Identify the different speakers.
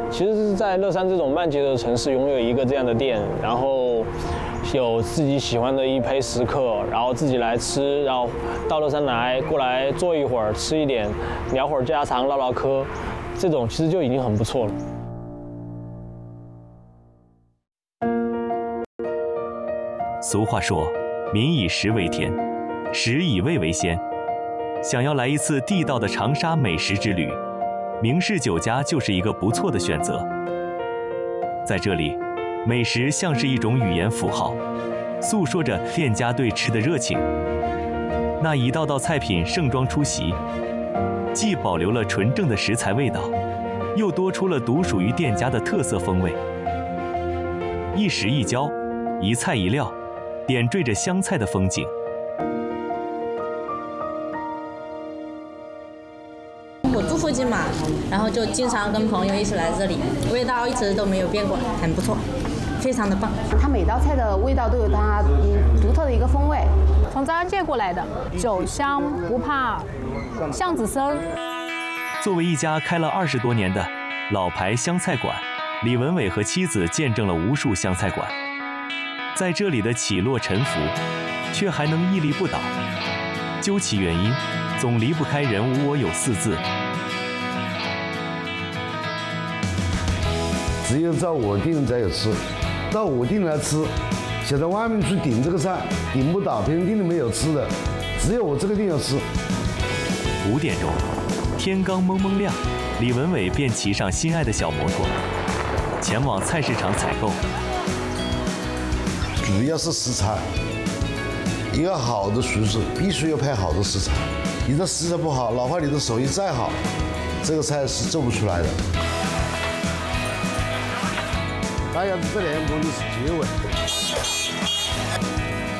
Speaker 1: 其实是在乐山这种慢节奏的城市拥有一个这样的店，然后有自己喜欢的一批食客，然后自己来吃，然后到乐山来过来坐一会儿，吃一点，聊会儿家常，唠唠嗑，这种其实就已经很不错了。
Speaker 2: 俗话说，民以食为天，食以味为先。想要来一次地道的长沙美食之旅，明氏酒家就是一个不错的选择。在这里，美食像是一种语言符号，诉说着店家对吃的热情。那一道道菜品盛装出席，既保留了纯正的食材味道，又多出了独属于店家的特色风味。一食一浇，一菜一料，点缀着湘菜的风景。
Speaker 3: 我住附近嘛，然后就经常跟朋友一起来这里，味道一直都没有变过，很不错，非常的棒。
Speaker 4: 它每道菜的味道都有它独特的一个风味。
Speaker 5: 从张家界过来的，酒香不怕巷子深。
Speaker 2: 作为一家开了20多年的老牌湘菜馆，李文伟和妻子见证了无数湘菜馆，在这里的起落沉浮，却还能屹立不倒。究其原因，总离不开人无我有4字。
Speaker 6: 只有照我定才有吃，照我定来吃。想在外面去顶这个菜，顶不倒，别人店里没有吃的，只有我这个店有吃。
Speaker 2: 5点钟，天刚蒙蒙亮，李文伟便骑上心爱的小摩托，前往菜市场采购。
Speaker 6: 主要是食材，一个好的厨师必须要配好的食材。你的食材不好，哪怕你的手艺再好，这个菜是做不出来的。大家这两步就是结尾。